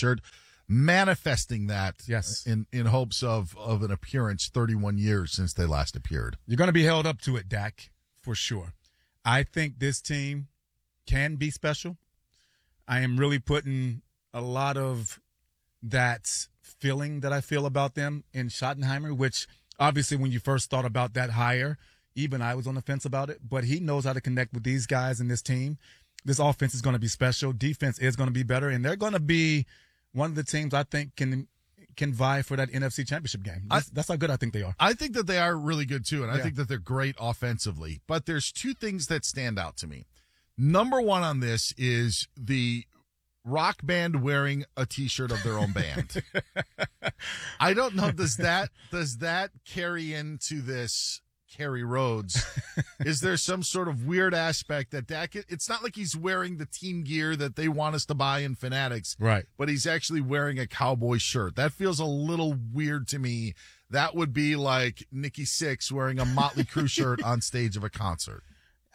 T-shirt, manifesting that Yes. in hopes of an appearance 31 years since they last appeared. You're going to be held up to it, Dak, for sure. I think this team can be special. I am really putting a lot of that feeling that I feel about them in Schottenheimer, which obviously when you first thought about that hire, even I was on the fence about it, but he knows how to connect with these guys in this team. This offense is going to be special. Defense is going to be better, and they're going to be one of the teams I think can vie for that NFC Championship game. That's how good I think they are. I think that they are really good too, and I think that they're great offensively. But there's two things that stand out to me. Number one on this is the rock band wearing a T-shirt of their own band. I don't know. Does that carry into this? Kerry Rhodes, is there some sort of weird aspect that Dak, it's not like he's wearing the team gear that they want us to buy in Fanatics, right? But he's actually wearing a Cowboy shirt. That feels a little weird to me. That would be like Nikki Sixx wearing a Motley Crue shirt on stage of a concert.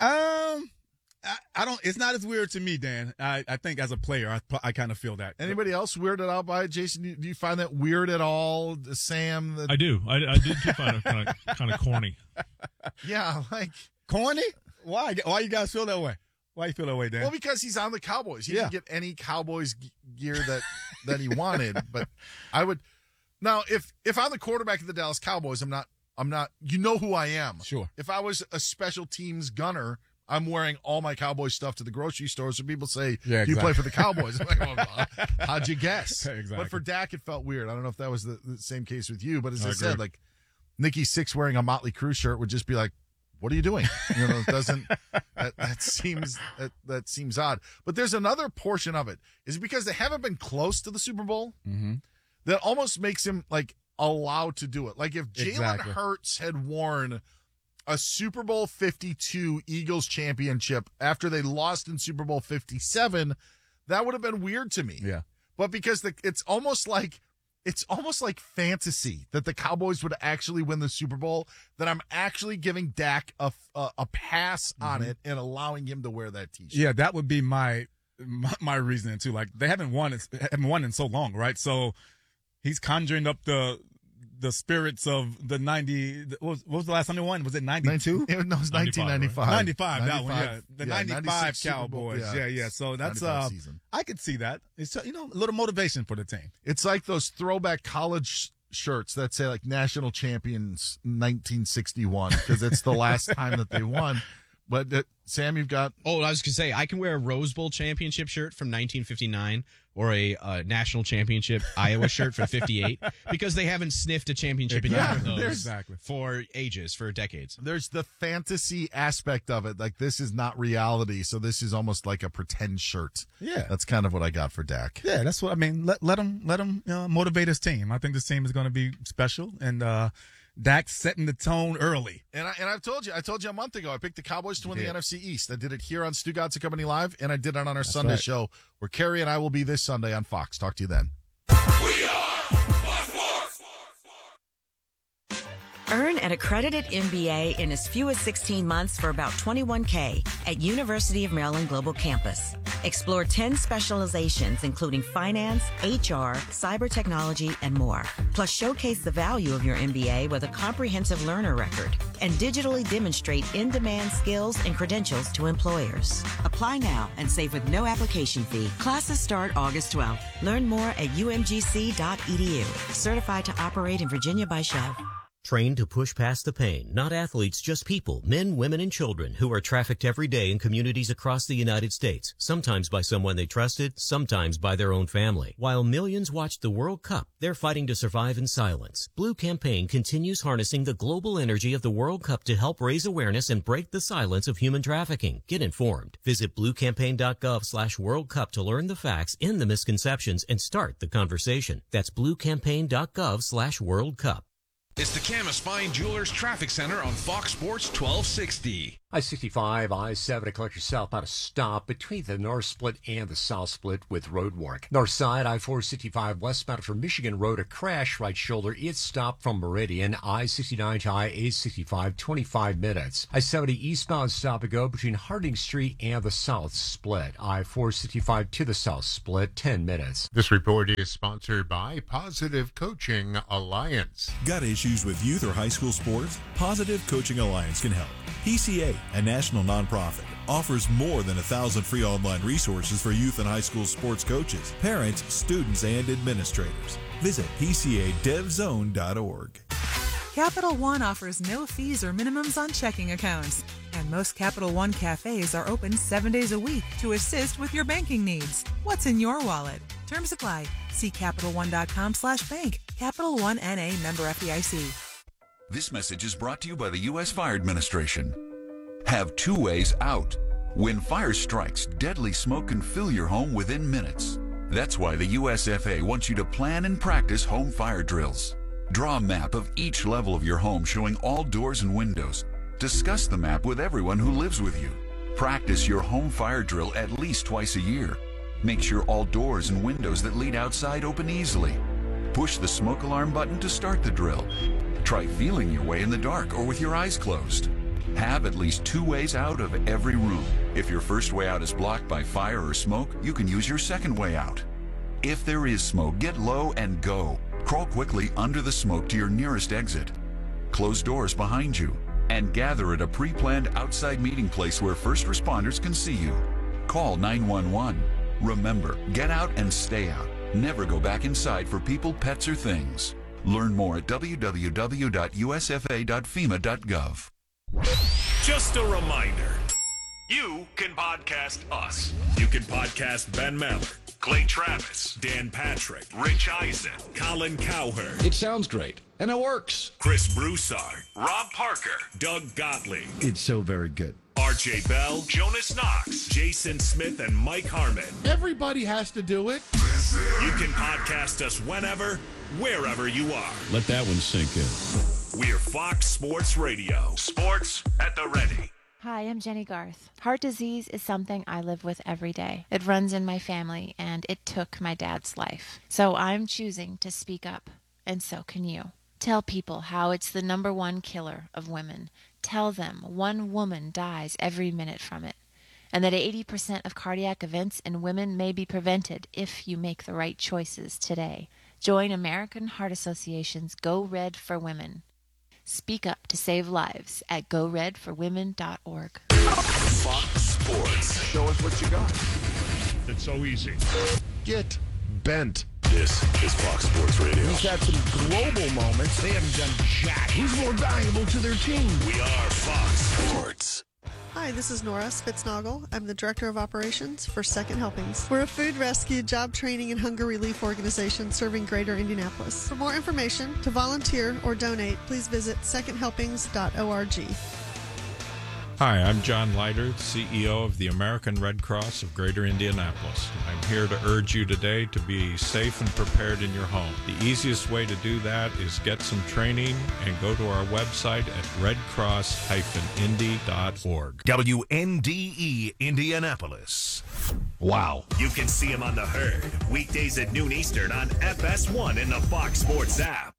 I don't. It's not as weird to me, Dan. I think as a player, I kind of feel that. Anybody else weirded out by it, Jason? Do you find that weird at all, Sam? I do. I did find it kind of corny. Yeah, like corny. Why? Why you guys feel that way? Why you feel that way, Dan? Well, because he's on the Cowboys. He didn't get any Cowboys gear that he wanted. But I would now if I'm the quarterback of the Dallas Cowboys, I'm not. You know who I am. Sure. If I was a special teams gunner, I'm wearing all my Cowboy stuff to the grocery store, so people say, do you play for the Cowboys? I'm like, well, how'd you guess? Exactly. But for Dak, it felt weird. I don't know if that was the same case with you, but as I said, like, Nikki Sixx wearing a Motley Crue shirt would just be like, what are you doing? You know, it doesn't, that seems odd. But there's another portion of it. Is it because they haven't been close to the Super Bowl? Mm-hmm. That almost makes him, like, allowed to do it. Like, if Jalen Hurts had worn a Super Bowl 52 Eagles championship after they lost in Super Bowl 57, that would have been weird to me. Yeah. But because it's almost like fantasy that the Cowboys would actually win the Super Bowl, that I'm actually giving Dak a pass on it and allowing him to wear that T-shirt. Yeah, that would be my reasoning too. Like, they haven't won in so long, right? So he's conjuring up the spirits of the 90. What was the last time they won? Was it 92? No, it was 1995. 95, that one, yeah. The 95 Cowboys. Bowl, yeah. So that's season. I could see that. It's a little motivation for the team. It's like those throwback college shirts that say like National Champions 1961 because it's the last time that they won. But Sam, you've got. Oh, I was gonna say I can wear a Rose Bowl championship shirt from 1959 or a national championship Iowa shirt from '58 because they haven't sniffed a championship in either of those for ages, for decades. There's the fantasy aspect of it. Like, this is not reality, so this is almost like a pretend shirt. Yeah, that's kind of what I got for Dak. Yeah, that's what I mean. Let him motivate his team. I think this team is going to be special, and Dak's setting the tone early. And I told you a month ago, I picked the Cowboys to win the NFC East. I did it here on Stu Godson Company Live, and I did it on our Sunday show, where Kerry and I will be this Sunday on Fox. Talk to you then. We are Fox. Earn an accredited MBA in as few as 16 months for about $21K at University of Maryland Global Campus. Explore 10 specializations, including finance, HR, cyber technology, and more. Plus, showcase the value of your MBA with a comprehensive learner record and digitally demonstrate in-demand skills and credentials to employers. Apply now and save with no application fee. Classes start August 12th. Learn more at umgc.edu. Certified to operate in Virginia by Chev. Trained to push past the pain, not athletes, just people, men, women, and children who are trafficked every day in communities across the United States, sometimes by someone they trusted, sometimes by their own family. While millions watched the World Cup, they're fighting to survive in silence. Blue Campaign continues harnessing the global energy of the World Cup to help raise awareness and break the silence of human trafficking. Get informed. Visit bluecampaign.gov/World Cup to learn the facts, end the misconceptions, and start the conversation. That's bluecampaign.gov/World Cup. It's the Camus Fine Jewelers Traffic Center on Fox Sports 1260. I-65, I-70 collect you southbound a stop between the north split and the south split with road work. North side, I-465 westbound from Michigan Road, a crash right shoulder. It's stopped from Meridian. I-69 to I-865, 25 minutes. I-70 eastbound stop and go between Harding Street and the south split. I-465 to the south split, 10 minutes. This report is sponsored by Positive Coaching Alliance. Got issues with youth or high school sports? Positive Coaching Alliance can help. PCA, a national nonprofit, offers more than 1,000 free online resources for youth and high school sports coaches, parents, students, and administrators. Visit PCADevZone.org. Capital One offers no fees or minimums on checking accounts. And most Capital One cafes are open 7 days a week to assist with your banking needs. What's in your wallet? Terms apply. See CapitalOne.com/bank. Capital One N.A. member FDIC. This message is brought to you by the U.S. Fire Administration. Have 2 ways out. When fire strikes, deadly smoke can fill your home within minutes. That's why the USFA wants you to plan and practice home fire drills. Draw a map of each level of your home showing all doors and windows. Discuss the map with everyone who lives with you. Practice your home fire drill at least twice a year. Make sure all doors and windows that lead outside open easily. Push the smoke alarm button to start the drill. Try feeling your way in the dark or with your eyes closed. Have at least 2 ways out of every room. If your first way out is blocked by fire or smoke, you can use your second way out. If there is smoke, get low and go. Crawl quickly under the smoke to your nearest exit. Close doors behind you. And gather at a pre-planned outside meeting place where first responders can see you. Call 911. Remember, get out and stay out. Never go back inside for people, pets, or things. Learn more at www.usfa.fema.gov. Just a reminder, you can podcast us. You can podcast Ben Maller, Clay Travis, Dan Patrick, Rich Eisen, Colin Cowherd. It sounds great, and it works. Chris Broussard, Rob Parker, Doug Gottlieb. It's so very good. RJ Bell, Jonas Knox, Jason Smith, and Mike Harmon. Everybody has to do it. You can podcast us whenever, wherever you are. Let that one sink in. We're Fox Sports Radio. Sports at the ready. Hi, I'm Jenny Garth. Heart disease is something I live with every day. It runs in my family, and it took my dad's life. So I'm choosing to speak up, and so can you. Tell people how it's the #1 killer of women. Tell them 1 woman dies every minute from it, and that 80% of cardiac events in women may be prevented if you make the right choices today. Join American Heart Association's Go Red for Women. Speak up to save lives at goredforwomen.org. Fox Sports. Show us what you got. It's so easy. Get bent. This is Fox Sports Radio. He's had some global moments. They haven't done jack. Who's more valuable to their team? We are Fox Sports. Hi, this is Nora Spitznagel. I'm the Director of Operations for Second Helpings. We're a food rescue, job training, and hunger relief organization serving greater Indianapolis. For more information, to volunteer or donate, please visit secondhelpings.org. Hi, I'm John Leiter, CEO of the American Red Cross of Greater Indianapolis. I'm here to urge you today to be safe and prepared in your home. The easiest way to do that is get some training and go to our website at redcross-indy.org. WNDE Indianapolis. Wow. You can see him on the Herd, weekdays at noon Eastern on FS1 in the Fox Sports app.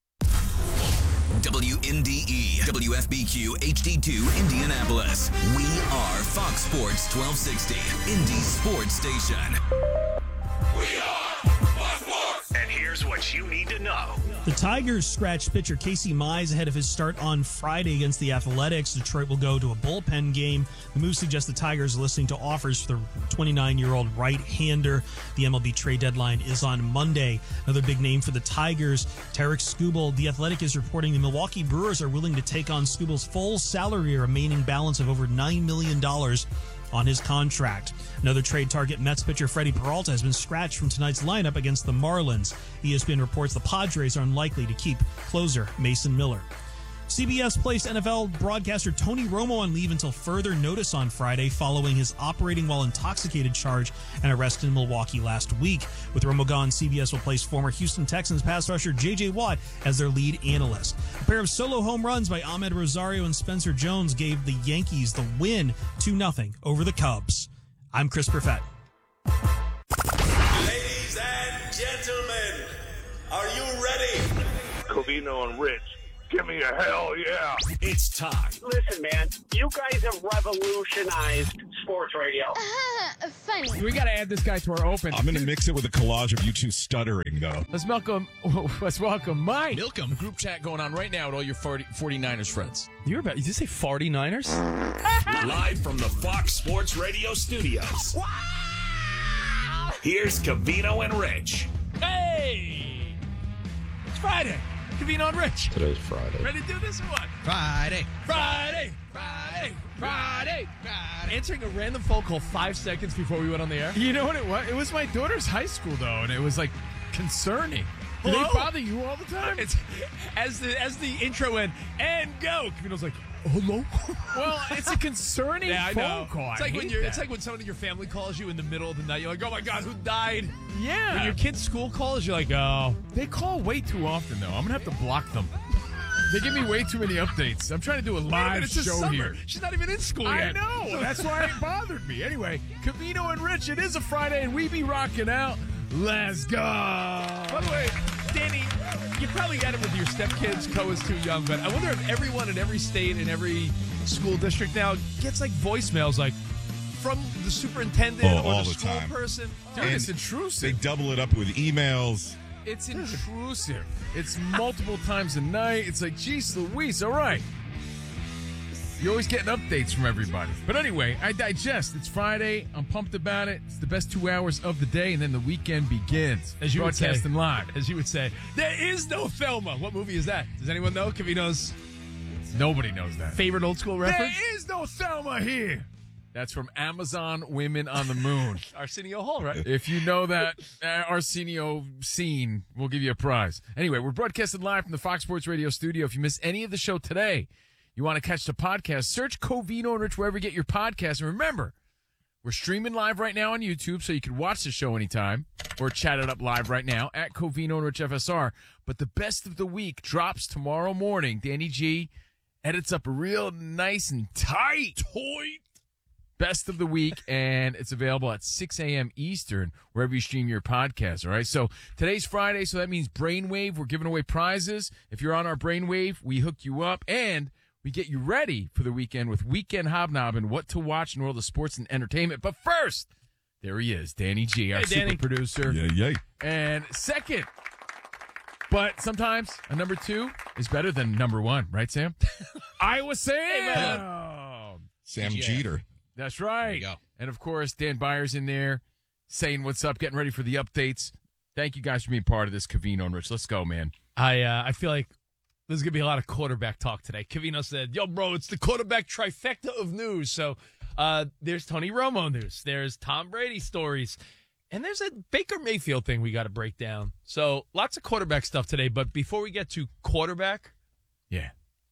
WNDE, WFBQ, HD2, Indianapolis. We are Fox Sports 1260, Indy's sports station. We are Fox Sports. And here's what you need to know. The Tigers scratched pitcher Casey Mize ahead of his start on Friday against the Athletics. Detroit will go to a bullpen game. The move suggests the Tigers are listening to offers for the 29-year-old right-hander. The MLB trade deadline is on Monday. Another big name for the Tigers, Tarik Skubal. The Athletic is reporting the Milwaukee Brewers are willing to take on Skubal's full salary, remaining balance of over $9 million on his contract. Another trade target, Mets pitcher Freddie Peralta, has been scratched from tonight's lineup against the Marlins. ESPN reports the Padres are unlikely to keep closer Mason Miller. CBS placed NFL broadcaster Tony Romo on leave until further notice on Friday following his operating while intoxicated charge and arrest in Milwaukee last week. With Romo gone, CBS will place former Houston Texans pass rusher J.J. Watt as their lead analyst. A pair of solo home runs by Ahmed Rosario and Spencer Jones gave the Yankees the win 2-0 over the Cubs. I'm Chris Perfett. Ladies and gentlemen, are you ready? Covino and Rich, give me a hell yeah. It's time. Listen, man, you guys have revolutionized sports radio. Funny. We got to add this guy to our open. I'm going to mix it with a collage of you two stuttering, though. Let's welcome Mike. Milkum. Group chat going on right now with all your 49ers friends. Did you say 49ers? Live from the Fox Sports Radio studios. Wow! Here's Covino and Rich. Hey! It's Friday. Covino and Rich. Today's Friday. Ready to do this or what? Friday. Answering a random phone call 5 seconds before we went on the air. You know what it was? It was my daughter's high school, though, and it was, like, concerning. Do Hello? they bother you all the time? It's as the intro went, and go. Covino's like, hello? Well, it's a concerning phone call. It's like it's like when someone in your family calls you in the middle of the night. You're like, oh my God, who died? Yeah. When your kid's school calls, you're like, oh. They call way too often, though. I'm going to have to block them. They give me way too many updates. I'm trying to do a live show here. She's not even in school I yet. know. That's why it bothered me. Anyway, Covino and Rich, it is a Friday, and we be rocking out. Let's go. By the way, Danny, you probably got it with your stepkids. Co is too young, but I wonder if everyone in every state and every school district now gets like voicemails like from the superintendent or all the the school time. person. Dude, it's intrusive. They double it up with emails. It's intrusive. It's multiple times a night. It's like, geez Louise, all right. You're always getting updates from everybody. But anyway, I digest. It's Friday. I'm pumped about it. It's the best 2 hours of the day, and then the weekend begins. As you would say. Broadcasting live. As you would say, there is no Thelma. What movie is that? Does anyone know? Covino's Nobody knows that. favorite old school reference? There is no Thelma here. That's from Amazon Women on the Moon. Arsenio Hall, right? If you know that Arsenio scene, we'll give you a prize. Anyway, we're broadcasting live from the Fox Sports Radio studio. If you miss any of the show today, you want to catch the podcast, search Covino and Rich wherever you get your podcast. And remember, we're streaming live right now on YouTube, so you can watch the show anytime or chat it up live right now at Covino and Rich FSR. But the best of the week drops tomorrow morning. Danny G edits up a real nice and tight best of the week, and it's available at 6 a.m. Eastern, wherever you stream your podcast, all right? So today's Friday, so that means Brainwave. We're giving away prizes. If you're on our Brainwave, we hook you up, and we get you ready for the weekend with Weekend Hobnobbing, what to watch in the world of sports and entertainment. But first, there he is, Danny G, our super producer. Yay. And second, but sometimes a number two is better than number one, right, Sam? Iowa Sam. Sam Jeter. That's right. There you go. And, of course, Dan Byers in there saying what's up, getting ready for the updates. Thank you guys for being part of this, Covino and Rich. Let's go, man. I feel like there's going to be a lot of quarterback talk today. Covino said, yo, bro, it's the quarterback trifecta of news. So there's Tony Romo news. There's Tom Brady stories. And there's a Baker Mayfield thing we got to break down. So lots of quarterback stuff today. But before we get to quarterback. Yeah.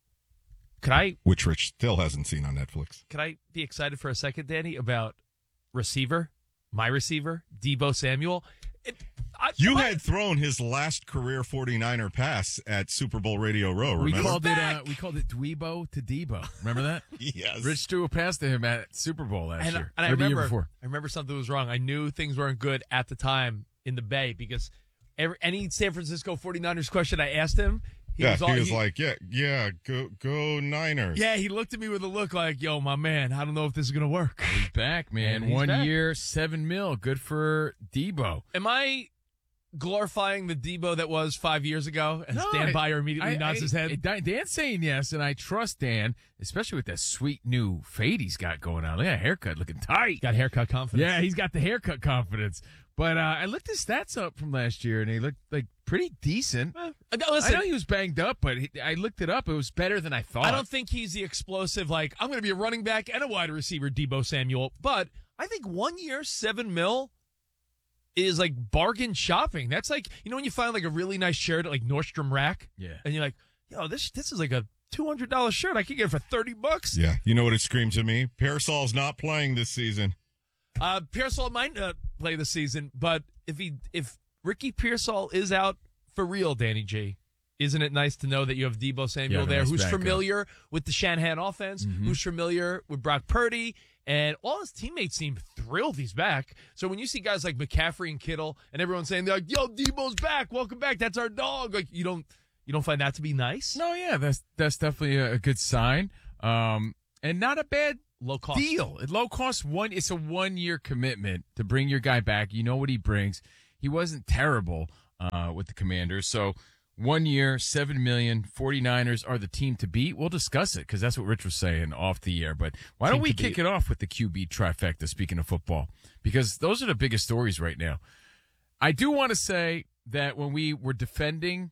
Which Rich still hasn't seen on Netflix. Can I be excited for a second, Danny, about receiver, my receiver, Deebo Samuel? You had thrown his last career 49er pass at Super Bowl Radio Row, remember? We called it Dweebo to Debo. Remember that? Yes. Rich threw a pass to him at Super Bowl last year. And I or the year remember, before. I remember something was wrong. I knew things weren't good at the time in the Bay because any San Francisco 49ers question I asked him, he was like, go Niners. Yeah, he looked at me with a look like, yo, my man, I don't know if this is going to work. He's back, man. And he's 1 back. year, $7 million. Good for Debo. Am I glorifying the Debo that was 5 years ago? As Dan Byer immediately nods his head. Dan's saying yes, and I trust Dan, especially with that sweet new fade he's got going on. Look at that haircut, looking tight. Got haircut confidence. Yeah, he's got the haircut confidence. But I looked his stats up from last year, and he looked like pretty decent. Listen, I know he was banged up, but I looked it up. It was better than I thought. I don't think he's the explosive, like, I'm going to be a running back and a wide receiver, Deebo Samuel. But I think 1 year, $7 million is like bargain shopping. That's like, when you find like a really nice shirt at like Nordstrom Rack. Yeah. And you're like, yo, this is like a $200 shirt. I could get it for $30. Yeah. You know what it screams at me? Pearsall's not playing this season. Pearsall might not play this season, but if Ricky Pearsall is out for real, Danny G, isn't it nice to know that you have Deebo Samuel there, nice who's backup. familiar with the Shanahan offense, who's familiar with Brock Purdy, and all his teammates seem thrilled he's back. So when you see guys like McCaffrey and Kittle, and everyone saying they're like, "Yo, Deebo's back, welcome back, that's our dog," like you don't find that to be nice? No, yeah, that's definitely a good sign, and not a bad low cost deal. At low cost, it's a 1 year commitment to bring your guy back. You know what he brings. He wasn't terrible with the Commanders, so 1 year, $7 million. 49ers are the team to beat. We'll discuss it because that's what Rich was saying off the air. But why don't we kick it off with the QB trifecta? Speaking of football, because those are the biggest stories right now. I do want to say that when we were defending.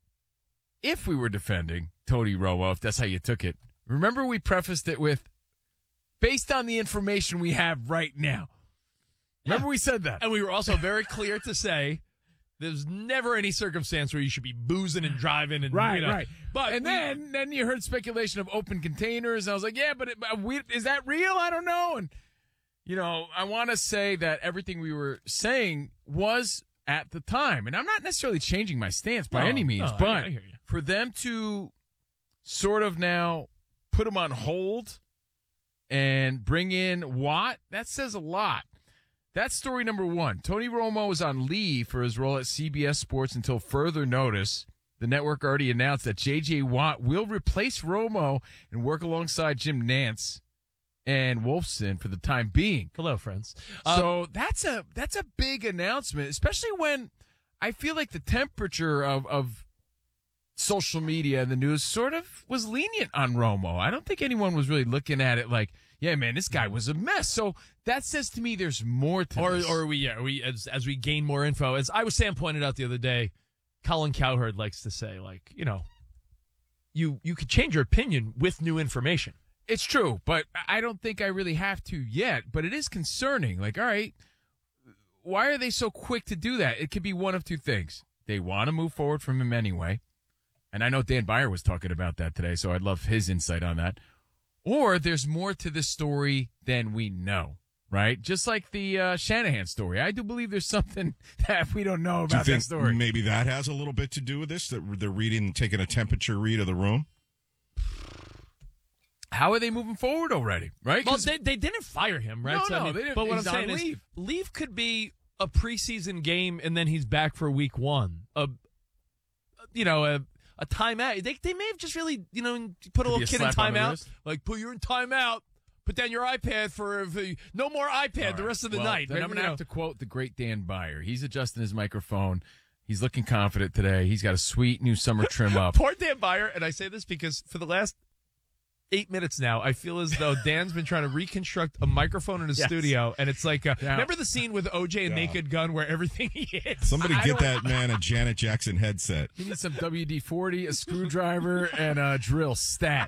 If we were defending Tony Romo, if that's how you took it, remember we prefaced it with, based on the information we have right now. Remember we said that. And we were also very clear to say there's never any circumstance where you should be boozing and driving. And Right. But then you heard speculation of open containers. And I was like, yeah, but is that real? I don't know. And, I want to say that everything we were saying was at the time. And I'm not necessarily changing my stance by any means, but I hear you. For them to sort of now put him on hold and bring in Watt, that says a lot. That's story number one. Tony Romo is on leave for his role at CBS Sports until further notice. The network already announced that J.J. Watt will replace Romo and work alongside Jim Nantz and Wolfson for the time being. Hello, friends. So that's a big announcement, especially when I feel like the temperature of social media and the news sort of was lenient on Romo. I don't think anyone was really looking at it like, yeah, man, this guy was a mess. So that says to me there's more to this. Or as we gain more info, as Iowa Sam pointed out the other day, Colin Cowherd likes to say, like, you could change your opinion with new information. It's true, but I don't think I really have to yet. But it is concerning. Like, all right, why are they so quick to do that? It could be one of two things. They want to move forward from him anyway. And I know Dan Byer was talking about that today, so I'd love his insight on that. Or there's more to this story than we know, right? Just like the Shanahan story. I do believe there's something that we don't know about that story. Maybe that has a little bit to do with this, that they're taking a temperature read of the room? How are they moving forward already, right? Well, they didn't fire him, right? No, they didn't. But what I'm He's saying on is leave could be a preseason game, and then he's back for week one. A timeout. They may have just really, put a little kid in timeout. Like, you're in timeout. Put down your iPad for no more iPad the rest of the night. Then I'm going to have to quote the great Dan Byer. He's adjusting his microphone. He's looking confident today. He's got a sweet new summer trim up. Poor Dan Byer, and I say this because for the last 8 minutes now, I feel as though Dan's been trying to reconstruct a microphone in his studio, and it's like, remember the scene with OJ and Naked Gun where everything he hits? Somebody get that man a Janet Jackson headset. He needs some WD-40, a screwdriver, and a drill stat.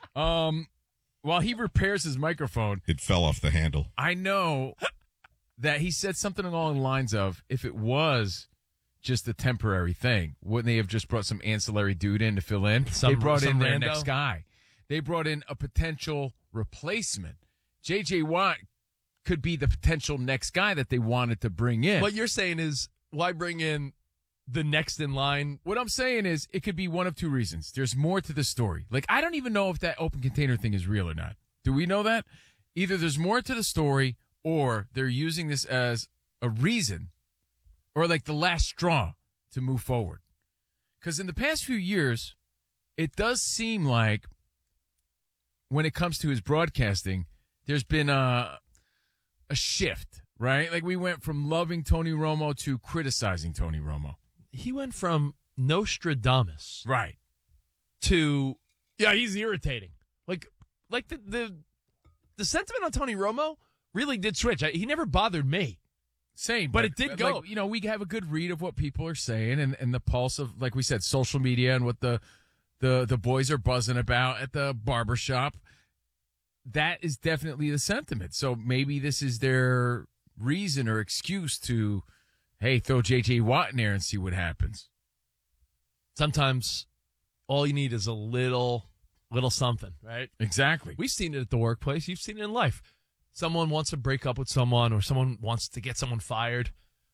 While he repairs his microphone, it fell off the handle. I know that he said something along the lines of, if it was just a temporary thing, wouldn't they have just brought some ancillary dude in to fill in? They brought in their next guy. They brought in a potential replacement. J.J. Watt could be the potential next guy that they wanted to bring in. What you're saying is, why bring in the next in line? What I'm saying is, it could be one of two reasons. There's more to the story. Like, I don't even know if that open container thing is real or not. Do we know that? Either there's more to the story, or they're using this as a reason, or like the last straw to move forward. Because in the past few years, it does seem like when it comes to his broadcasting, there's been a shift, right? Like, we went from loving Tony Romo to criticizing Tony Romo. He went from Nostradamus, right, to he's irritating. Like the sentiment on Tony Romo really did switch. He never bothered me. Same, but it did go. Like, we have a good read of what people are saying and the pulse of, like we said, social media and what the boys are buzzing about at the barbershop. That is definitely the sentiment. So maybe this is their reason or excuse to, hey, throw J.J. Watt in there and see what happens. Sometimes all you need is a little little something, right? Exactly. We've seen it at the workplace. You've seen it in life. Someone wants to break up with someone, or someone wants to get someone fired.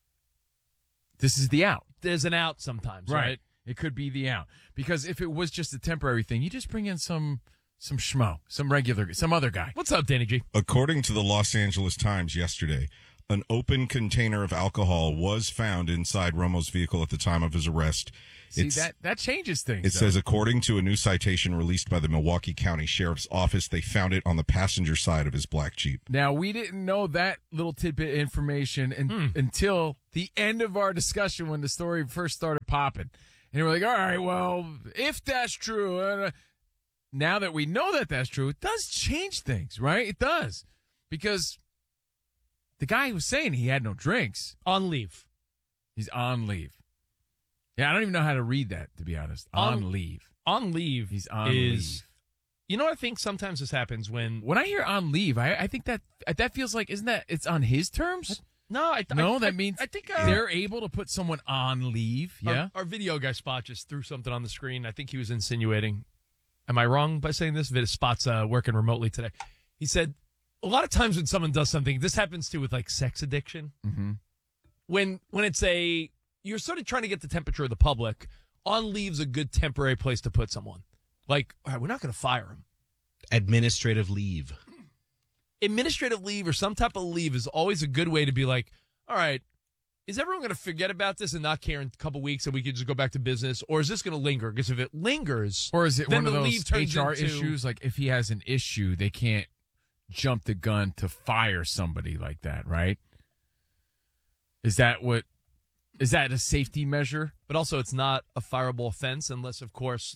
This is the out. There's an out sometimes, right? It could be the out. Because if it was just a temporary thing, you just bring in some schmo, some other guy. What's up, Danny G? According to the Los Angeles Times yesterday, an open container of alcohol was found inside Romo's vehicle at the time of his arrest. See, that changes things. It says, according to a new citation released by the Milwaukee County Sheriff's Office, they found it on the passenger side of his black Jeep. Now, we didn't know that little tidbit of information until the end of our discussion when the story first started popping. And we're like, all right, well, if that's true, now that we know that that's true, it does change things, right? It does. Because the guy was saying he had no drinks. On leave. He's on leave. Yeah, I don't even know how to read that, to be honest. On leave. On leave. He's on leave. You know what I think sometimes this happens when I hear on leave, I think that feels like, isn't that it's on his terms? That means I think they're able to put someone on leave. Yeah. Our video guy Spot just threw something on the screen. I think he was insinuating. Am I wrong by saying this? Spot's working remotely today. He said a lot of times when someone does something, this happens too with like sex addiction. Mm-hmm. When it's you're sort of trying to get the temperature of the public. On leave's a good temporary place to put someone. Like, all right, we're not going to fire him. Administrative leave. Administrative leave or some type of leave is always a good way to be like, all right, is everyone going to forget about this and not care in a couple weeks and we can just go back to business? Or is this going to linger? Because if it lingers, or is it then one of the those leave turns HR into, issues? Like if he has an issue, they can't jump the gun to fire somebody like that, right? Is that a safety measure? But also it's not a fireable offense unless, of course,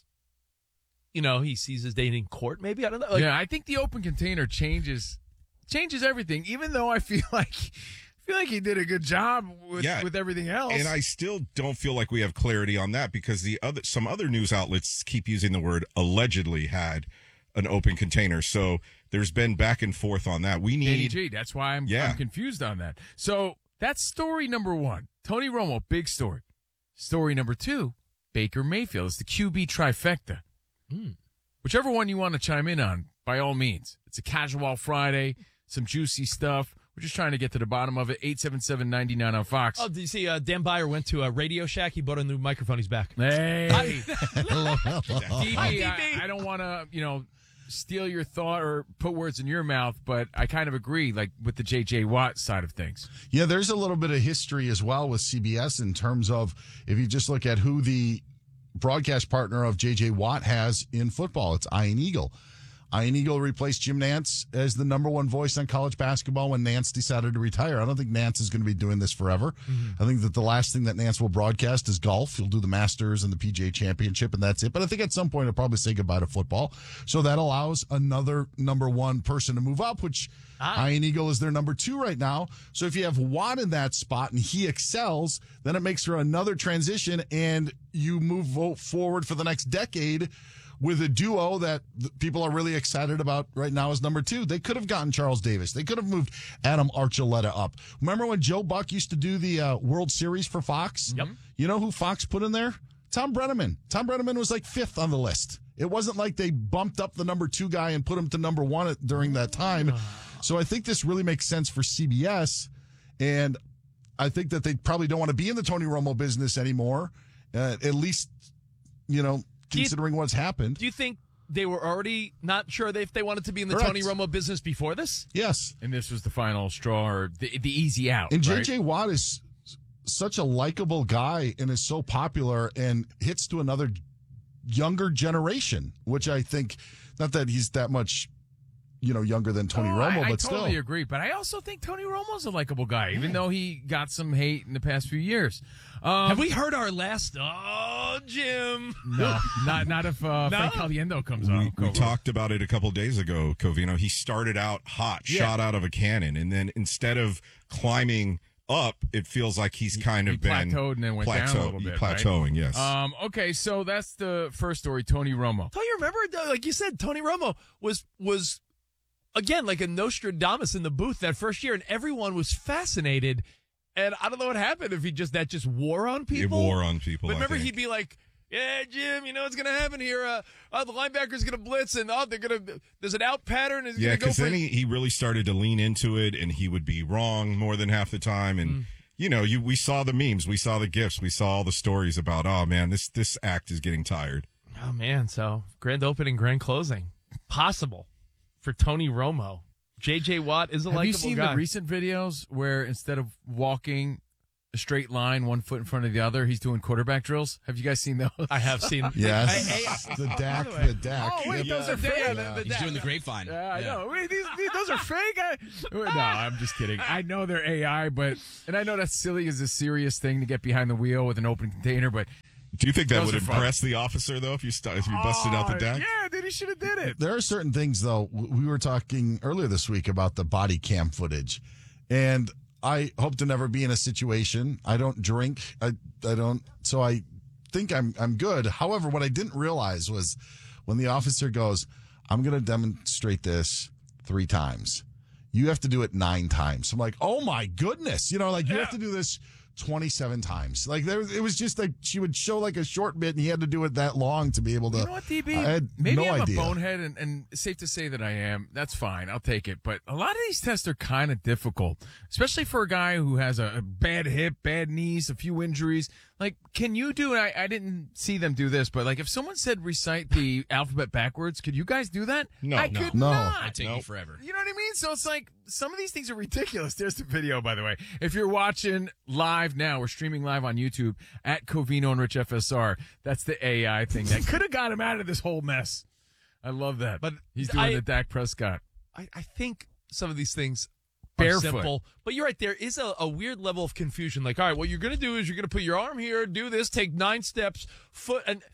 he sees his date in court, maybe. I don't know. Yeah, I think the open container changes everything, even though I feel like he did a good job with everything else. And I still don't feel like we have clarity on that because some other news outlets keep using the word allegedly had an open container. So there's been back and forth on that. We need AG, that's why I'm confused on that. So that's story number one. Tony Romo, big story. Story number two, Baker Mayfield. It's the QB trifecta. Whichever one you want to chime in on, by all means. It's a casual Friday, some juicy stuff. We're just trying to get to the bottom of it. 877-99 on Fox. Oh, did you see Dan Byer went to a Radio Shack? He bought a new microphone. He's back. Hey. DB, I don't want to, steal your thought or put words in your mouth, but I kind of agree, like, with the J.J. Watt side of things. Yeah, there's a little bit of history as well with CBS in terms of if you just look at who the broadcast partner of J.J. Watt has in football. It's Ian Eagle. Ian Eagle replaced Jim Nantz as the number one voice on college basketball when Nantz decided to retire. I don't think Nantz is going to be doing this forever. Mm-hmm. I think that the last thing that Nantz will broadcast is golf. He'll do the Masters and the PGA Championship, and that's it. But I think at some point he'll probably say goodbye to football. So that allows another number one person to move up, which Ian Eagle is their number two right now. So if you have Watt in that spot and he excels, then it makes for another transition, and you move forward for the next decade with a duo that people are really excited about right now as number two. They could have gotten Charles Davis. They could have moved Adam Archuleta up. Remember when Joe Buck used to do the World Series for Fox? Yep. You know who Fox put in there? Tom Brenneman. Tom Brenneman was like fifth on the list. It wasn't like they bumped up the number two guy and put him to number one during that time. So I think this really makes sense for CBS. And I think that they probably don't want to be in the Tony Romo business anymore. At least, considering what's happened. Do you think they were already not sure if they wanted to be in the Tony Romo business before this? Yes. And this was the final straw or the easy out. And right? J.J. Watt is such a likable guy and is so popular and hits to another younger generation, which I think, not that he's that much younger than Tony Romo, but still. I totally agree. But I also think Tony Romo's a likable guy, even though he got some hate in the past few years. Have we heard our last? Oh, Jim. No, not if Frank Caliendo comes on. We talked about it a couple days ago, Covino. He started out hot, shot out of a cannon, and then instead of climbing up, it feels like he's kind of been plateaued and then went down a little bit. Plateauing, right? yes. Okay, so that's the first story, Tony Romo. Don't you remember, like you said, Tony Romo was again, like a Nostradamus in the booth that first year, and everyone was fascinated. And I don't know what happened if that just wore on people. It wore on people. But remember, he'd be like, Yeah, Jim, you know what's going to happen here? The linebacker's going to blitz, and there's an out pattern. Yeah, because then he really started to lean into it, and he would be wrong more than half the time. And, we saw the memes. We saw the GIFs. We saw all the stories about, oh, man, this act is getting tired. Oh, man, so grand opening, grand closing. Possible for Tony Romo. J.J. Watt is a likable guy. Have you seen the recent videos where instead of walking a straight line, one foot in front of the other, he's doing quarterback drills? Have you guys seen those? I have seen. Yes. The Dak. Oh, wait, those are fake. He's doing the grapevine. Yeah, I know. Wait, those are fake? No, I'm just kidding. I know they're AI, and I know that's silly is a serious thing to get behind the wheel with an open container, but do you think that would impress the officer, though, if you busted out the Dak? Yeah, dude, he should have did it. There are certain things, though. We were talking earlier this week about the body cam footage, and I hope to never be in a situation. I don't drink. I don't. So I think I'm good. However, what I didn't realize was when the officer goes, I'm going to demonstrate this 3 times. You have to do it 9 times. I'm like, oh my goodness. You have to do this 27 times. It was just like she would show like a short bit, and he had to do it that long to be able to. You know what, DB? I had Maybe no I'm idea. a bonehead, and it's safe to say that I am. That's fine. I'll take it. But a lot of these tests are kind of difficult, especially for a guy who has a bad hip, bad knees, a few injuries. Like, can you do? I didn't see them do this, but like, if someone said recite the alphabet backwards, could you guys do that? No, I could no. not. It'd take you forever. You know what I mean? So it's like some of these things are ridiculous. There's the video, by the way. If you're watching live now, we're streaming live on YouTube at Covino and Rich FSR. That's the AI thing that could have got him out of this whole mess. I love that. But he's doing the Dak Prescott. I think some of these things Barefoot. are simple, but you're right. There is a weird level of confusion. Like, all right, what you're going to do is you're going to put your arm here, do this, take 9 steps, foot, and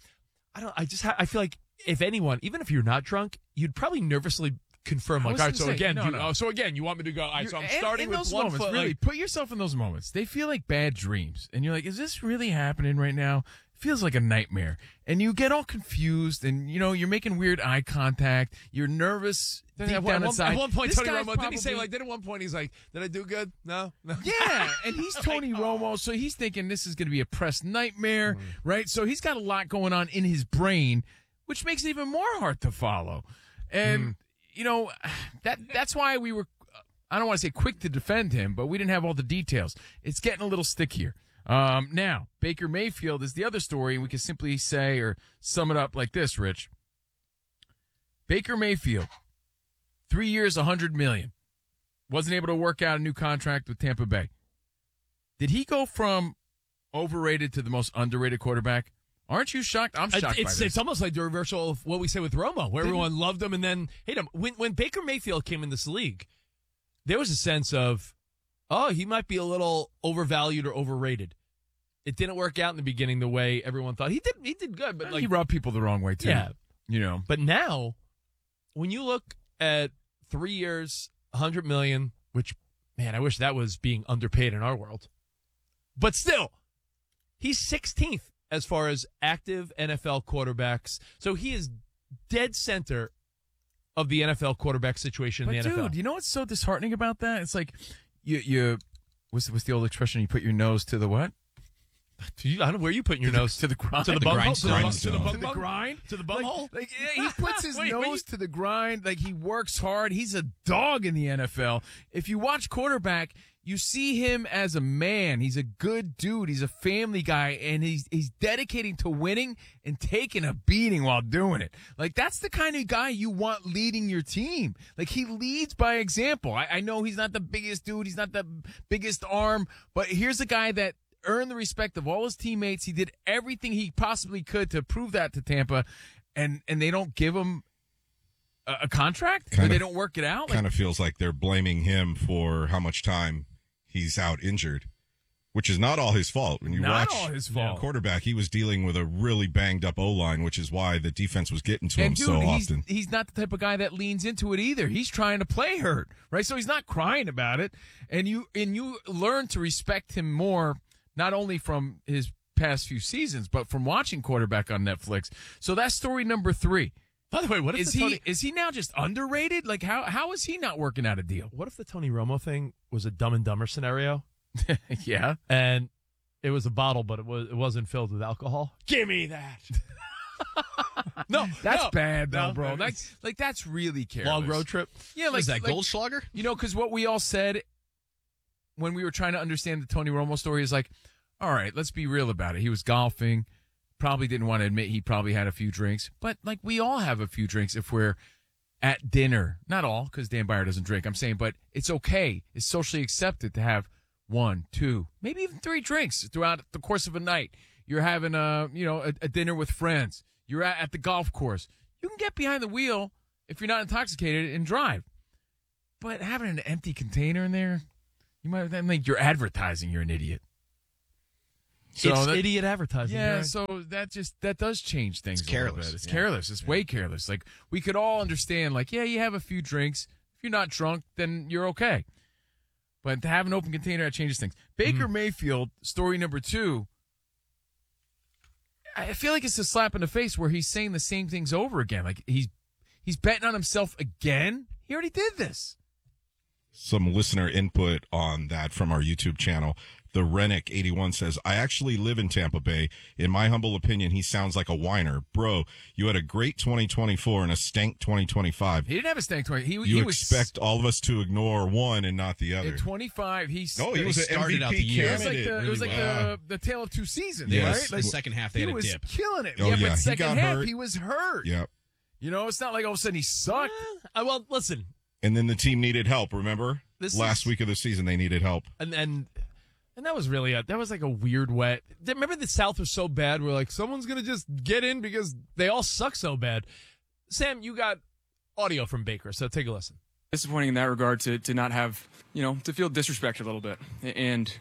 I feel like if anyone, even if you're not drunk, you'd probably nervously confirm, like, all right, so again, you want me to go, all right, so I'm starting with one moments, foot. Really, put yourself in those moments. They feel like bad dreams, and you're like, is this really happening right now? Feels like a nightmare, and you get all confused, and you're making weird eye contact. You're nervous deep down inside. At one point, Tony Romo probably, didn't he say like? Then at one point, he's like, "Did I do good? No." Yeah, and he's Tony Romo, so he's thinking this is going to be a press nightmare, right? So he's got a lot going on in his brain, which makes it even more hard to follow. And that's why we were. I don't want to say quick to defend him, but we didn't have all the details. It's getting a little stickier. Now, Baker Mayfield is the other story. We can simply say or sum it up like this, Rich. Baker Mayfield, 3 years, $100 million. Wasn't able to work out a new contract with Tampa Bay. Did he go from overrated to the most underrated quarterback? Aren't you shocked? I'm shocked by this. It's almost like the reversal of what we said with Romo, where everyone loved him and then hated him. When Baker Mayfield came in this league, there was a sense of, oh, he might be a little overvalued or overrated. It didn't work out in the beginning the way everyone thought. He did good, but he rubbed people the wrong way too. Yeah. But now, when you look at 3 years, $100 million, which, man, I wish that was being underpaid in our world. But still, he's 16th as far as active NFL quarterbacks. So he is dead center of the NFL quarterback situation in the NFL. Dude, you know what's so disheartening about that? It's like what's the old expression? You put your nose to the what? I don't know where you putting your nose. To the grind. To the grindstone. To the grind? To the bumhole? Like, he puts his nose to the grind. Like, he works hard. He's a dog in the NFL. If you watch quarterback, you see him as a man. He's a good dude. He's a family guy, and he's dedicating to winning and taking a beating while doing it. Like, that's the kind of guy you want leading your team. Like, he leads by example. I know he's not the biggest dude. He's not the biggest arm, but here's a guy that earned the respect of all his teammates. He did everything he possibly could to prove that to Tampa, and they don't give him a contract? They don't work it out? Kind of feels like they're blaming him for how much time he's out injured, which is not all his fault. When you watch quarterback, he was dealing with a really banged up O-line, which is why the defense was getting to him so often. He's not the type of guy that leans into it either. He's trying to play hurt, right? So he's not crying about it. And you learn to respect him more, not only from his past few seasons, but from watching quarterback on Netflix. So that's story number 3. By the way, what if is he now just underrated? Like, how is he not working out a deal? What if the Tony Romo thing was a Dumb and Dumber scenario? Yeah. And it was a bottle, but it wasn't filled with alcohol. Give me that. No, that's no, bad though, no, bro. That's really careless. Long road trip. Yeah, like is that Goldschlager? You know, because what we all said when we were trying to understand the Tony Romo story is like, all right, let's be real about it. He was golfing, probably didn't want to admit he probably had a few drinks, but like we all have a few drinks if we're at dinner. Not all, because Dan Byer doesn't drink. I'm saying, but it's okay. It's socially accepted to have 1, 2, maybe even 3 drinks throughout the course of a night. You're having a dinner with friends. You're at the golf course. You can get behind the wheel if you're not intoxicated and drive. But having an empty container in there, that means you're advertising you're an idiot. So it's idiot advertising. Yeah, right? so that does change things. It's careless. It's careless. It's way careless. Like we could all understand. Like, yeah, you have a few drinks. If you're not drunk, then you're okay. But to have an open container, that changes things. Baker Mayfield, story number 2. I feel like it's a slap in the face where he's saying the same things over again. Like he's betting on himself again. He already did this. Some listener input on that from our YouTube channel. The Rennick81 says, I actually live in Tampa Bay. In my humble opinion, he sounds like a whiner. Bro, you had a great 2024 and a stank 2025. He didn't have a stank 20. You expect all of us to ignore one and not the other. In 25, he was an started MVP out the year. candidate. It was like the tale of two seasons, Yes. right? The Like, second half, they had a dip. He was killing it. Oh, yeah. But He second got half, hurt. he was hurt. Yep. You know, it's not like all of a sudden he sucked. Well, listen. And then the team needed help, remember? This Last is- week of the season, they needed help. And that was really that was like a weird wet. Remember the South was so bad. We're like, someone's gonna just get in because they all suck so bad. Sam, you got audio from Baker, so take a listen. Disappointing in that regard to not have, to feel disrespected a little bit. And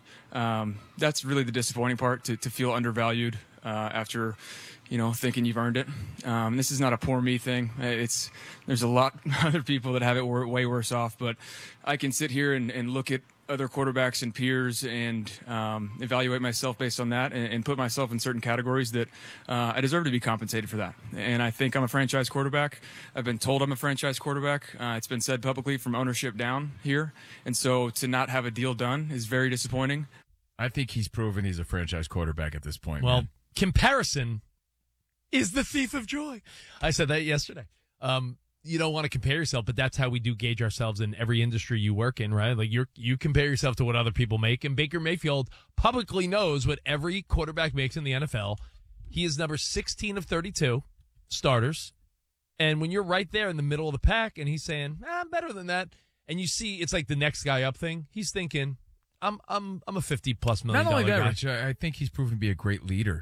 that's really the disappointing part, to feel undervalued after, thinking you've earned it. This is not a poor me thing. There's a lot of other people that have it way worse off, but I can sit here and look at other quarterbacks and peers and evaluate myself based on that and put myself in certain categories that I deserve to be compensated for that. And I think I'm a franchise quarterback. I've been told I'm a franchise quarterback. It's been said publicly from ownership down here. And so to not have a deal done is very disappointing. I think he's proven he's a franchise quarterback at this point. Well, man. comparison is the thief of joy. I said that yesterday. You don't want to compare yourself, but that's how we do gauge ourselves in every industry you work in, right? Like you compare yourself to what other people make, and Baker Mayfield publicly knows what every quarterback makes in the NFL. He is number 16 of 32 starters, and when you're right there in the middle of the pack, and he's saying, "I'm better than that," and you see it's like the next guy up thing. He's thinking, "I'm a $50+ million Not only that, guy." Rich, I think he's proven to be a great leader.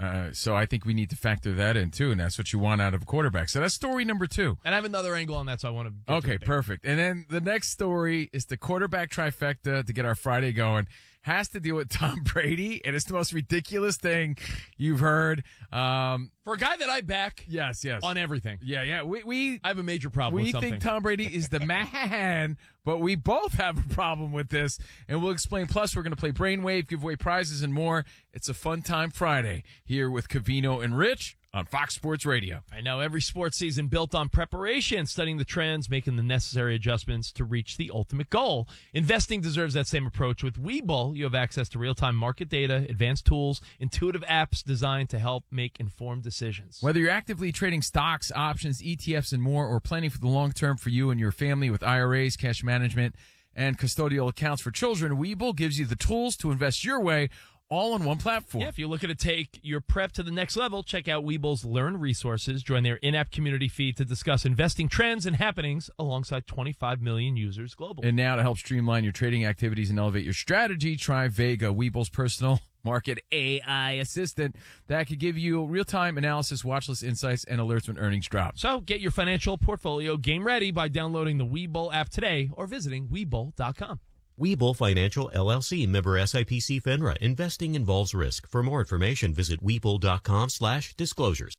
So I think we need to factor that in, too, and that's what you want out of a quarterback. So that's story number 2. And I have another angle on that, so I want to... Okay, perfect. And then the next story is the quarterback trifecta to get our Friday going. Has to deal with Tom Brady, and it's the most ridiculous thing you've heard. For a guy that I back yes, on everything. Yeah. I have a major problem with something. We think Tom Brady is the man, but we both have a problem with this, and we'll explain. Plus, we're going to play Brainwave, give away prizes, and more. It's a fun time Friday here with Covino and Rich on Fox Sports Radio. I know every sports season built on preparation, studying the trends, making the necessary adjustments to reach the ultimate goal. Investing deserves that same approach. With Webull, you have access to real-time market data, advanced tools, intuitive apps designed to help make informed decisions. Whether you're actively trading stocks, options, ETFs, and more, or planning for the long term for you and your family with IRAs, cash management, and custodial accounts for children, Webull gives you the tools to invest your way, all on one platform. Yeah, if you're looking to take your prep to the next level, check out Webull's Learn resources. Join their in-app community feed to discuss investing trends and happenings alongside 25 million users globally. And now to help streamline your trading activities and elevate your strategy, try Vega, Webull's personal market AI assistant that could give you real-time analysis, watch list insights, and alerts when earnings drop. So get your financial portfolio game ready by downloading the Webull app today or visiting Webull.com. Webull Financial LLC, member SIPC FINRA. Investing involves risk. For more information, visit Webull.com/disclosures.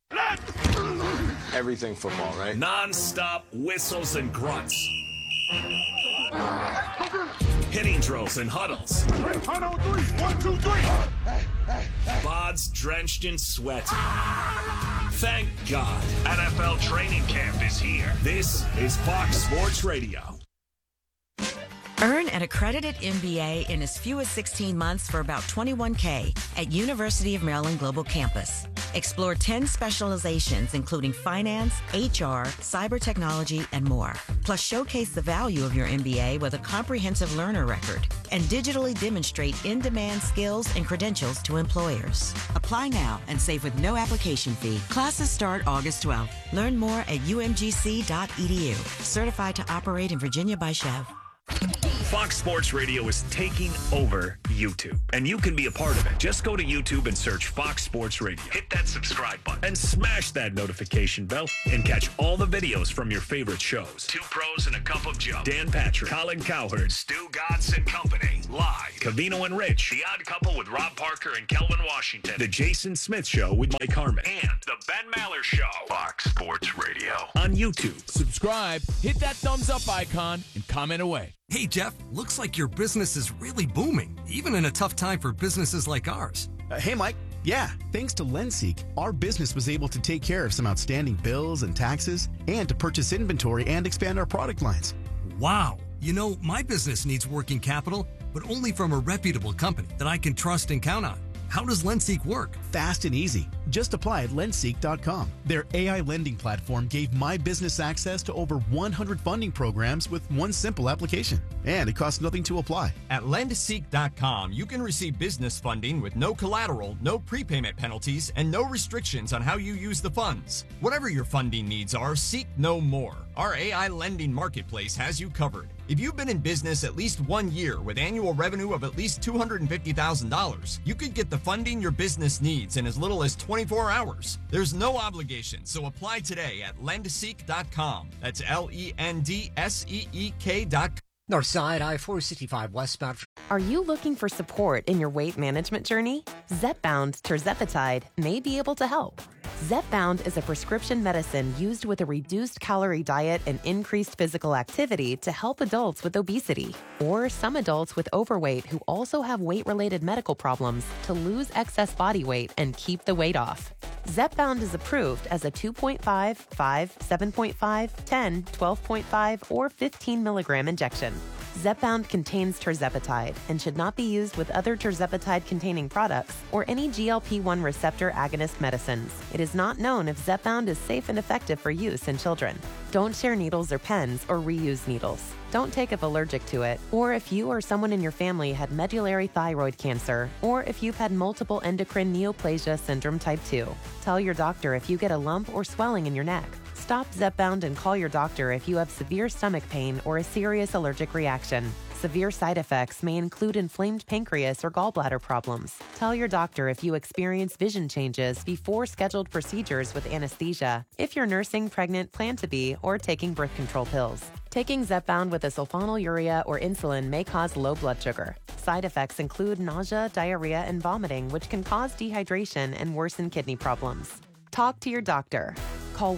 Everything football, right? Non-stop whistles and grunts. Hitting drills and huddles. 1, 2, 3. Bods drenched in sweat. Thank God. NFL training camp is here. This is Fox Sports Radio. Earn an accredited MBA in as few as 16 months for about $21K at University of Maryland Global Campus. Explore 10 specializations, including finance, HR, cyber technology, and more. Plus, showcase the value of your MBA with a comprehensive learner record and digitally demonstrate in-demand skills and credentials to employers. Apply now and save with no application fee. Classes start August 12th. Learn more at umgc.edu. Certified to operate in Virginia by Chev. Fox Sports Radio is taking over YouTube, and you can be a part of it. Just go to YouTube and search Fox Sports Radio. Hit that subscribe button and smash that notification bell and catch all the videos from your favorite shows. Two Pros and a Cup of Joe. Dan Patrick, Colin Cowherd, Stu Gatz and Company. Live. Covino and Rich. The Odd Couple with Rob Parker and Kelvin Washington. The Jason Smith Show with Mike Harmon. And The Ben Maller Show. Fox Sports Radio. On YouTube. Subscribe, hit that thumbs up icon, and comment away. Hey, Jeff, looks like your business is really booming, even in a tough time for businesses like ours. Hey, Mike. Yeah, thanks to LendSeek, our business was able to take care of some outstanding bills and taxes and to purchase inventory and expand our product lines. Wow. You know, my business needs working capital, but only from a reputable company that I can trust and count on. How does LendSeek work? Fast and easy. Just apply at lendseek.com. Their AI lending platform gave my business access to over 100 funding programs with one simple application. And it costs nothing to apply. At lendseek.com, you can receive business funding with no collateral, no prepayment penalties, and no restrictions on how you use the funds. Whatever your funding needs are, seek no more. Our AI lending marketplace has you covered. If you've been in business at least 1 year with annual revenue of at least $250,000, you could get the funding your business needs in as little as 24 hours. There's no obligation, so apply today at lendseek.com. That's LENDSEEK.com. Northside I-465 westbound. Are you looking for support in your weight management journey? Zepbound tirzepatide may be able to help. Zepbound is a prescription medicine used with a reduced calorie diet and increased physical activity to help adults with obesity or some adults with overweight who also have weight-related medical problems to lose excess body weight and keep the weight off. Zepbound is approved as a 2.5, 5, 7.5, 10, 12.5, or 15 milligram injection. Zepbound contains tirzepatide and should not be used with other tirzepatide-containing products or any GLP-1 receptor agonist medicines. It is not known if Zepbound is safe and effective for use in children. Don't share needles or pens or reuse needles. Don't take if allergic to it, or if you or someone in your family had medullary thyroid cancer, or if you've had multiple endocrine neoplasia syndrome type 2. Tell your doctor if you get a lump or swelling in your neck. Stop Zepbound and call your doctor if you have severe stomach pain or a serious allergic reaction. Severe side effects may include inflamed pancreas or gallbladder problems. Tell your doctor if you experience vision changes before scheduled procedures with anesthesia, if you're nursing, pregnant, plan to be, or taking birth control pills. Taking Zepbound with a sulfonylurea or insulin may cause low blood sugar. Side effects include nausea, diarrhea, and vomiting, which can cause dehydration and worsen kidney problems. Talk to your doctor. Call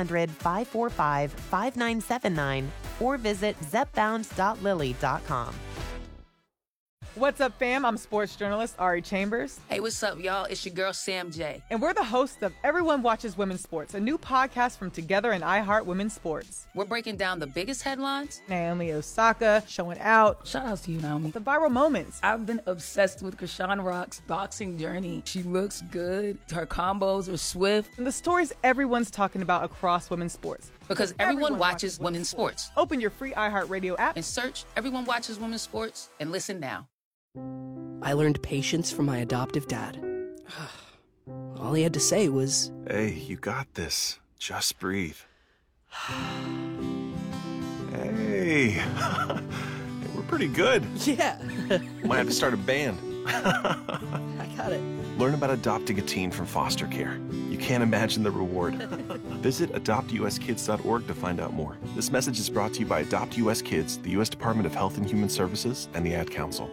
1-800-545-5979 or visit zepbound.lily.com. What's up, fam? I'm sports journalist Ari Chambers. Hey, what's up, y'all? It's your girl, Sam J. And we're the hosts of Everyone Watches Women's Sports, a new podcast from Together and iHeart Women's Sports. We're breaking down the biggest headlines. Naomi Osaka showing out. Shout out to you, Naomi. The viral moments. I've been obsessed with Krishan Rock's boxing journey. She looks good. Her combos are swift. And the stories everyone's talking about across women's sports. Because everyone watches women's sports. Open your free iHeartRadio app and search Everyone Watches Women's Sports and listen now. I learned patience from my adoptive dad. All he had to say was, "Hey, you got this. Just breathe." Hey, we're pretty good. Yeah. Might have to start a band. I got it. Learn about adopting a teen from foster care. You can't imagine the reward. Visit adoptuskids.org to find out more. This message is brought to you by Adopt US Kids, the U.S. Department of Health and Human Services, and the Ad Council.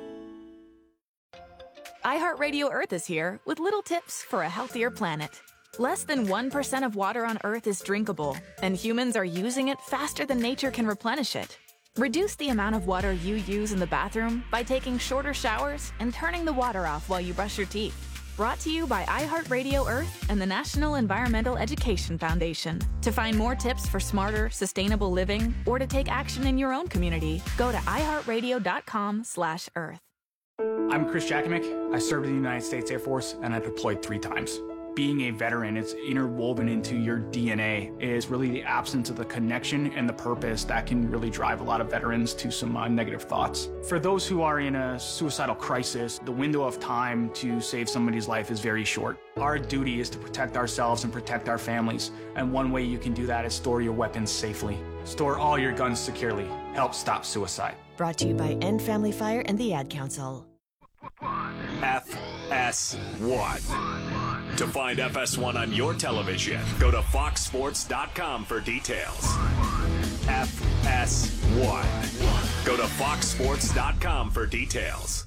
iHeartRadio Earth is here with little tips for a healthier planet. Less than 1% of water on Earth is drinkable, and humans are using it faster than nature can replenish it. Reduce the amount of water you use in the bathroom by taking shorter showers and turning the water off while you brush your teeth. Brought to you by iHeartRadio Earth and the National Environmental Education Foundation. To find more tips for smarter, sustainable living or to take action in your own community, go to iHeartRadio.com/Earth. I'm Chris Jakimick. I served in the United States Air Force and I deployed 3 times. Being a veteran, it's interwoven into your DNA. It is really the absence of the connection and the purpose that can really drive a lot of veterans to some negative thoughts. For those who are in a suicidal crisis, the window of time to save somebody's life is very short. Our duty is to protect ourselves and protect our families. And one way you can do that is store your weapons safely. Store all your guns securely. Help stop suicide. Brought to you by End Family Fire and the Ad Council. FS1. To find FS1 on your television, go to foxsports.com for details. FS1. Go to foxsports.com for details.